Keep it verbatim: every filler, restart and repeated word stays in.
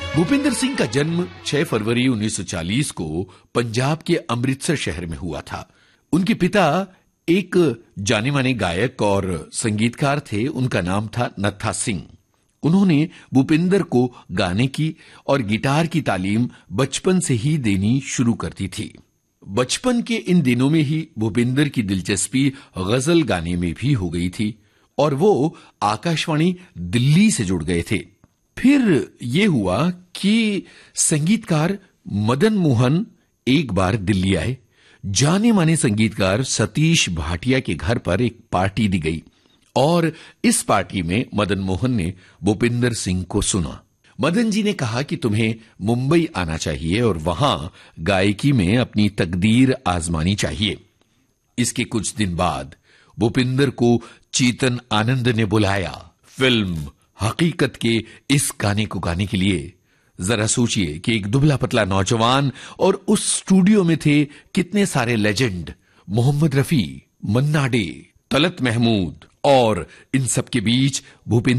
भूपिंदर सिंह का जन्म छह फरवरी उन्नीस सौ चालीस को पंजाब के अमृतसर शहर में हुआ था। उनके पिता एक जाने माने गायक और संगीतकार थे। उनका नाम था नत्था सिंह। उन्होंने भूपिंदर को गाने की और गिटार की तालीम बचपन से ही देनी शुरू कर दी थी। बचपन के इन दिनों में ही भूपिंदर की दिलचस्पी गजल गाने में भी हो गई थी और वो आकाशवाणी दिल्ली से जुड़ गए थे। फिर ये हुआ कि संगीतकार मदन मोहन एक बार दिल्ली आए। जाने माने संगीतकार सतीश भाटिया के घर पर एक पार्टी दी गई और इस पार्टी में मदन मोहन ने भूपिंदर सिंह को सुना। मदन जी ने कहा कि तुम्हें मुंबई आना चाहिए और वहां गायकी में अपनी तकदीर आजमानी चाहिए। इसके कुछ दिन बाद भूपिंदर को चेतन आनंद ने बुलाया फिल्म हकीकत के इस गाने को गाने के लिए। जरा सोचिए कि एक दुबला पतला नौजवान और उस स्टूडियो में थे कितने सारे लेजेंड, मोहम्मद रफी, मन्ना डे, तलत महमूद, और इन सब के बीच भूपिंदर